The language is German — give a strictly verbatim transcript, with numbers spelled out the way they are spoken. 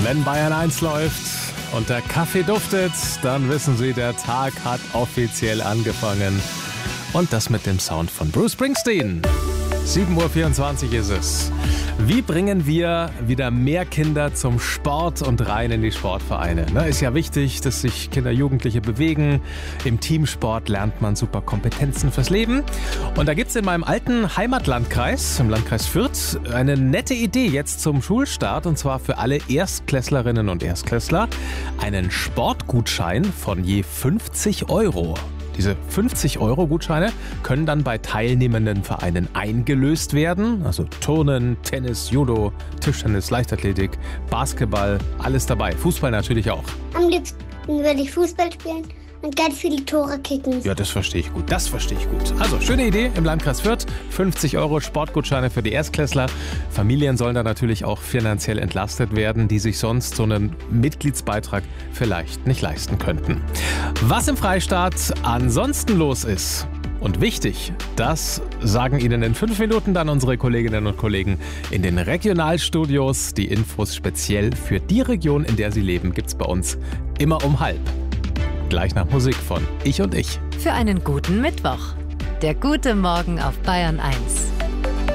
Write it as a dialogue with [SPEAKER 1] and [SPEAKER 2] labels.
[SPEAKER 1] Wenn Bayern eins läuft und der Kaffee duftet, dann wissen Sie, der Tag hat offiziell angefangen. Und das mit dem Sound von Bruce Springsteen. sieben Uhr vierundzwanzig ist es. Wie bringen wir wieder mehr Kinder zum Sport und rein in die Sportvereine? Ne, ist ja wichtig, dass sich Kinder, Jugendliche bewegen. Im Teamsport lernt man super Kompetenzen fürs Leben. Und da gibt es in meinem alten Heimatlandkreis, im Landkreis Fürth, eine nette Idee jetzt zum Schulstart. Und zwar für alle Erstklässlerinnen und Erstklässler einen Sportgutschein von je fünfzig Euro. Diese fünfzig Euro Gutscheine können dann bei teilnehmenden Vereinen eingelöst werden. Also Turnen, Tennis, Judo, Tischtennis, Leichtathletik, Basketball, alles dabei. Fußball natürlich auch.
[SPEAKER 2] Am liebsten würde ich Fußball spielen und ganz viele Tore kicken.
[SPEAKER 1] Ja, das verstehe ich gut. Das verstehe ich gut. Also, schöne Idee im Landkreis Fürth. fünfzig Euro Sportgutscheine für die Erstklässler. Familien sollen da natürlich auch finanziell entlastet werden, die sich sonst so einen Mitgliedsbeitrag vielleicht nicht leisten könnten. Was im Freistaat ansonsten los ist und wichtig, das sagen Ihnen in fünf Minuten dann unsere Kolleginnen und Kollegen in den Regionalstudios. Die Infos speziell für die Region, in der Sie leben, gibt's bei uns immer um halb. Gleich nach Musik von Ich und Ich.
[SPEAKER 3] Für einen guten Mittwoch. Der gute Morgen auf Bayern eins.